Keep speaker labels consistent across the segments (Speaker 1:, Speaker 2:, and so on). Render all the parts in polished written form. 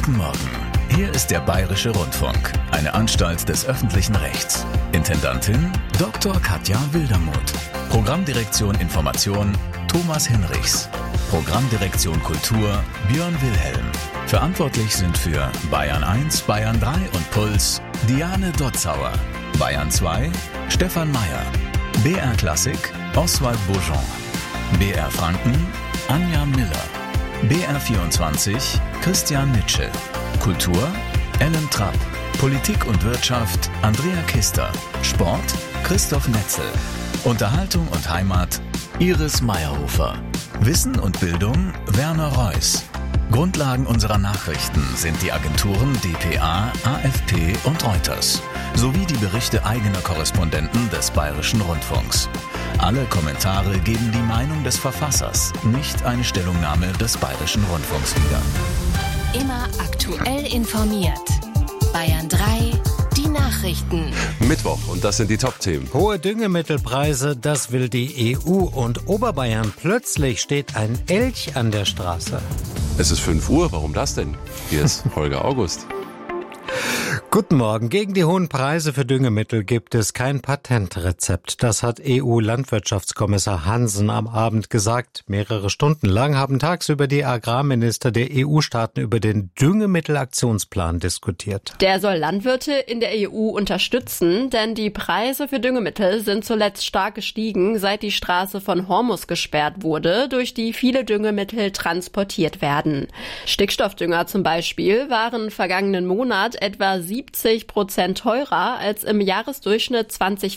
Speaker 1: Guten Morgen. Hier ist der Bayerische Rundfunk, eine Anstalt des öffentlichen Rechts. Intendantin Dr. Katja Wildermuth. Programmdirektion Information Thomas Hinrichs. Programmdirektion Kultur Björn Wilhelm. Verantwortlich sind für Bayern 1, Bayern 3 und Puls Diane Dotzauer. Bayern 2 Stefan Meyer. BR Klassik Oswald Bourgeon. BR Franken Anja Miller. BR 24 Christian Nitsche. Kultur Ellen Trapp. Politik und Wirtschaft Andrea Kister. Sport Christoph Netzel. Unterhaltung und Heimat Iris Meyerhofer. Wissen und Bildung Werner Reuss. Grundlagen unserer Nachrichten sind die Agenturen dpa, AFP und Reuters sowie die Berichte eigener Korrespondenten des Bayerischen Rundfunks. Alle Kommentare geben die Meinung des Verfassers, nicht eine Stellungnahme des Bayerischen Rundfunks wieder.
Speaker 2: Immer aktuell informiert. Bayern 3, die Nachrichten.
Speaker 3: Mittwoch, und das sind die Top-Themen.
Speaker 4: Hohe Düngemittelpreise, das will die EU. Und Oberbayern, plötzlich steht ein Elch an der Straße.
Speaker 3: Es ist 5 Uhr, warum das denn? Hier ist Holger August.
Speaker 4: Guten Morgen. Gegen die hohen Preise für Düngemittel gibt es kein Patentrezept. Das hat EU-Landwirtschaftskommissar Hansen am Abend gesagt. Mehrere Stunden lang haben tagsüber die Agrarminister der EU-Staaten über den Düngemittelaktionsplan diskutiert.
Speaker 5: Der soll Landwirte in der EU unterstützen, denn die Preise für Düngemittel sind zuletzt stark gestiegen, seit die Straße von Hormuz gesperrt wurde, durch die viele Düngemittel transportiert werden. Stickstoffdünger zum Beispiel waren vergangenen Monat etwa 70% teurer als im Jahresdurchschnitt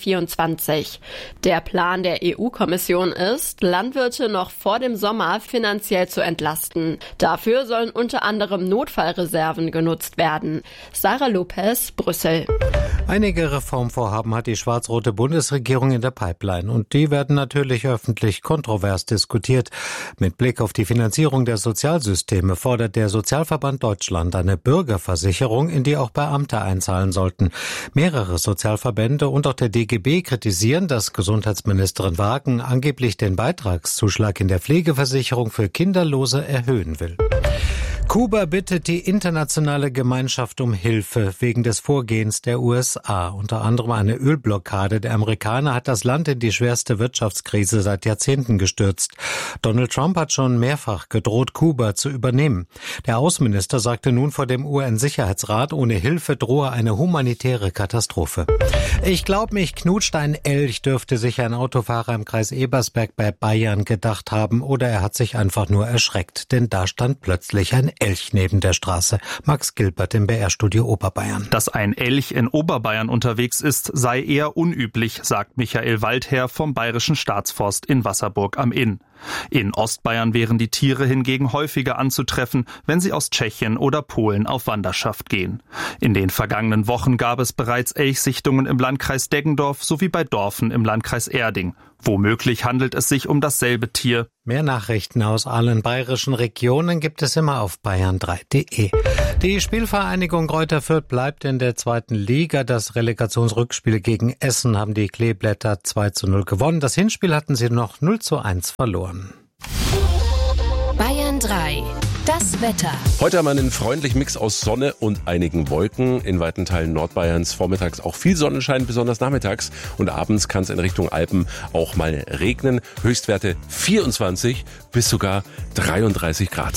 Speaker 5: 2024. Der Plan der EU-Kommission ist, Landwirte noch vor dem Sommer finanziell zu entlasten. Dafür sollen unter anderem Notfallreserven genutzt werden. Sarah Lopez, Brüssel.
Speaker 4: Einige Reformvorhaben hat die schwarz-rote Bundesregierung in der Pipeline und die werden natürlich öffentlich kontrovers diskutiert. Mit Blick auf die Finanzierung der Sozialsysteme fordert der Sozialverband Deutschland eine Bürgerversicherung, in die auch Beamte einzahlen sollten. Mehrere Sozialverbände und auch der DGB kritisieren, dass Gesundheitsministerin Wagen angeblich den Beitragszuschlag in der Pflegeversicherung für Kinderlose erhöhen will. Kuba bittet die internationale Gemeinschaft um Hilfe wegen des Vorgehens der USA. Unter anderem eine Ölblockade der Amerikaner hat das Land in die schwerste Wirtschaftskrise seit Jahrzehnten gestürzt. Donald Trump hat schon mehrfach gedroht, Kuba zu übernehmen. Der Außenminister sagte nun vor dem UN-Sicherheitsrat, ohne Hilfe drohe eine humanitäre Katastrophe. Ich glaube, mich knutscht ein Elch, dürfte sich ein Autofahrer im Kreis Ebersberg bei Bayern gedacht haben, oder er hat sich einfach nur erschreckt, denn da stand plötzlich ein Elch neben der Straße. Max Gilbert im BR-Studio Oberbayern.
Speaker 6: Dass ein Elch in Oberbayern unterwegs ist, sei eher unüblich, sagt Michael Waldherr vom Bayerischen Staatsforst in Wasserburg am Inn. In Ostbayern wären die Tiere hingegen häufiger anzutreffen, wenn sie aus Tschechien oder Polen auf Wanderschaft gehen. In den vergangenen Wochen gab es bereits Elchsichtungen im Landkreis Deggendorf sowie bei Dorfen im Landkreis Erding. Womöglich handelt es sich um dasselbe Tier.
Speaker 4: Mehr Nachrichten aus allen bayerischen Regionen gibt es immer auf bayern3.de. Die Spielvereinigung Greuther Fürth bleibt in der 2. Liga. Das Relegationsrückspiel gegen Essen haben die Kleeblätter 2:0 gewonnen. Das Hinspiel hatten sie noch 0:1 verloren.
Speaker 2: Bayern 3. Das Wetter.
Speaker 3: Heute haben wir einen freundlichen Mix aus Sonne und einigen Wolken. In weiten Teilen Nordbayerns vormittags auch viel Sonnenschein, besonders nachmittags. Und abends kann es in Richtung Alpen auch mal regnen. Höchstwerte 24 bis sogar 33 Grad.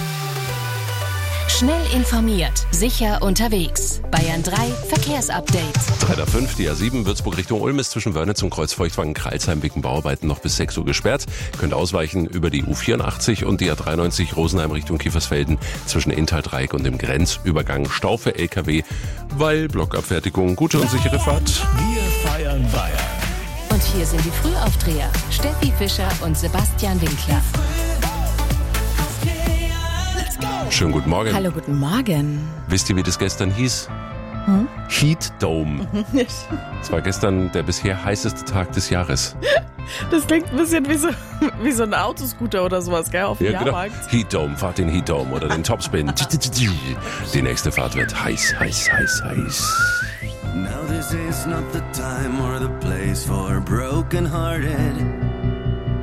Speaker 2: Schnell informiert, sicher unterwegs. Bayern 3 Verkehrsupdate.
Speaker 3: 3:05, die A7 Würzburg Richtung Ulm ist zwischen Wörnitz und Kreuzfeuchtwangen-Kralsheim wegen Bauarbeiten noch bis 6 Uhr gesperrt. Könnt ausweichen über die U84 und die A93 Rosenheim Richtung Kiefersfelden zwischen Inntal-Dreieck und dem Grenzübergang Stau für LKW, weil Blockabfertigung. Gute und sichere Fahrt.
Speaker 1: Wir feiern Bayern.
Speaker 2: Und hier sind die Frühaufdreher. Steffi Fischer und Sebastian Winkler.
Speaker 3: Schönen guten Morgen.
Speaker 7: Hallo, guten Morgen.
Speaker 3: Wisst ihr, wie das gestern hieß? Heat Dome. Es war gestern der bisher heißeste Tag des Jahres.
Speaker 7: Das klingt ein bisschen wie so ein Autoscooter oder sowas, gell, auf dem Jahrmarkt.
Speaker 3: Genau. Heat Dome, fahrt den Heat Dome oder den Topspin. Die nächste Fahrt wird heiß, heiß, heiß, heiß.
Speaker 8: Now this is not the time or the place for broken-hearted